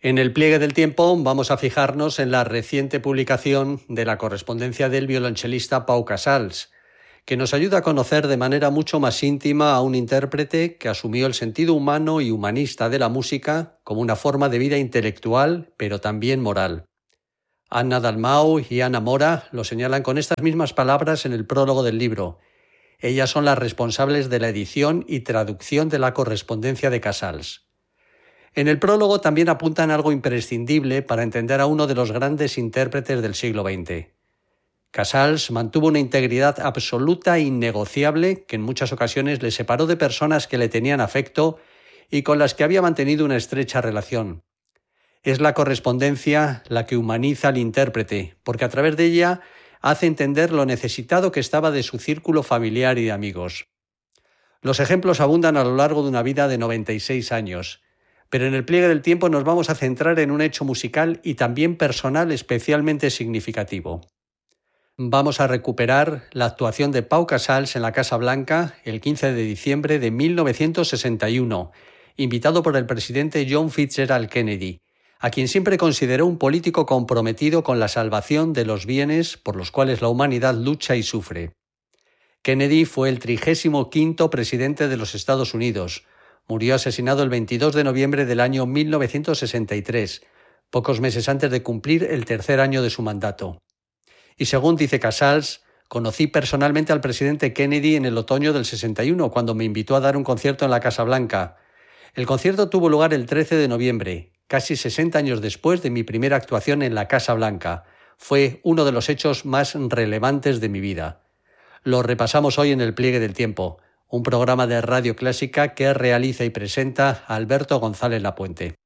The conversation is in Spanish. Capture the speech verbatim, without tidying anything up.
En el pliegue del tiempo vamos a fijarnos en la reciente publicación de la correspondencia del violonchelista Pau Casals, que nos ayuda a conocer de manera mucho más íntima a un intérprete que asumió el sentido humano y humanista de la música como una forma de vida intelectual, pero también moral. Anna Dalmau y Ana Mora lo señalan con estas mismas palabras en el prólogo del libro. Ellas son las responsables de la edición y traducción de la correspondencia de Casals. En el prólogo también apuntan algo imprescindible para entender a uno de los grandes intérpretes del siglo veinte. Casals mantuvo una integridad absoluta e innegociable que en muchas ocasiones le separó de personas que le tenían afecto y con las que había mantenido una estrecha relación. Es la correspondencia la que humaniza al intérprete, porque a través de ella hace entender lo necesitado que estaba de su círculo familiar y de amigos. Los ejemplos abundan a lo largo de una vida de noventa y seis años, pero en el pliegue del tiempo nos vamos a centrar en un hecho musical y también personal especialmente significativo. Vamos a recuperar la actuación de Pau Casals en la Casa Blanca el quince de diciembre de mil novecientos sesenta y uno, invitado por el presidente John Fitzgerald Kennedy, a quien siempre consideró un político comprometido con la salvación de los bienes por los cuales la humanidad lucha y sufre. Kennedy fue el trigésimo quinto presidente de los Estados Unidos. Murió asesinado el veintidós de noviembre del año mil novecientos sesenta y tres, pocos meses antes de cumplir el tercer año de su mandato. Y según dice Casals, conocí personalmente al presidente Kennedy en el otoño del sesenta y uno, cuando me invitó a dar un concierto en la Casa Blanca. El concierto tuvo lugar el trece de noviembre, casi sesenta años después de mi primera actuación en la Casa Blanca. Fue uno de los hechos más relevantes de mi vida. Lo repasamos hoy en el Pliegue del Tiempo, un programa de Radio Clásica que realiza y presenta Alberto González Lapuente.